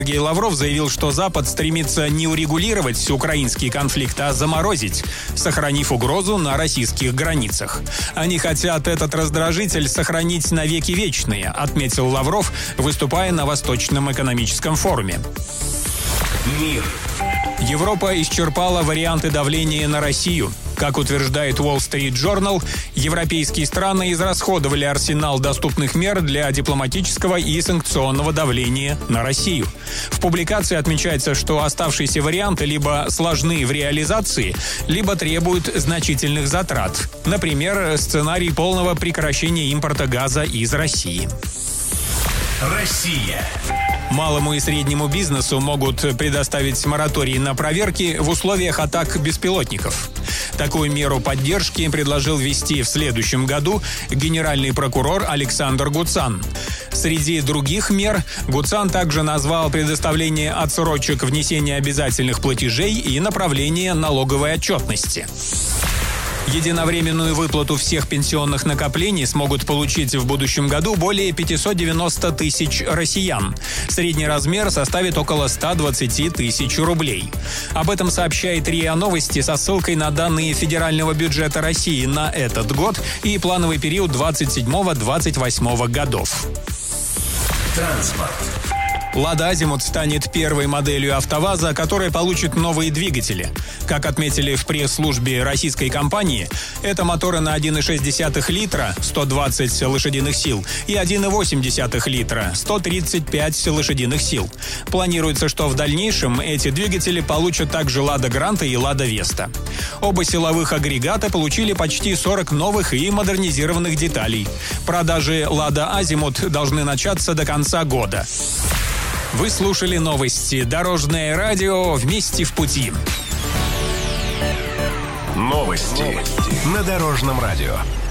Сергей Лавров заявил, что Запад стремится не урегулировать украинский конфликт, а заморозить, сохранив угрозу на российских границах. Они хотят этот раздражитель сохранить навеки вечные, отметил Лавров, выступая на Восточном экономическом форуме. Мир. Европа исчерпала варианты давления на Россию. Как утверждает Wall Street Journal, европейские страны израсходовали арсенал доступных мер для дипломатического и санкционного давления на Россию. В публикации отмечается, что оставшиеся варианты либо сложны в реализации, либо требуют значительных затрат. Например, сценарий полного прекращения импорта газа из России. Россия. Малому и среднему бизнесу могут предоставить мораторий на проверки в условиях атак беспилотников. Такую меру поддержки предложил ввести в следующем году генеральный прокурор Александр Гуцан. Среди других мер Гуцан также назвал предоставление отсрочек внесения обязательных платежей и направление налоговой отчетности. Единовременную выплату всех пенсионных накоплений смогут получить в будущем году более 590 тысяч россиян. Средний размер составит около 120 тысяч рублей. Об этом сообщает РИА Новости со ссылкой на данные федерального бюджета России на этот год и плановый период 27-28 годов. Транспорт. «Лада Азимут» станет первой моделью АвтоВАЗа, которая получит новые двигатели. Как отметили в пресс-службе российской компании, это моторы на 1,6 литра, 120 лошадиных сил, и 1,8 литра, 135 лошадиных сил. Планируется, что в дальнейшем эти двигатели получат также «Лада Гранта» и «Лада Веста». Оба силовых агрегата получили почти 40 новых и модернизированных деталей. Продажи «Лада Азимут» должны начаться до конца года. Вы слушали новости «Дорожное радио». Вместе в пути. Новости на Дорожном радио.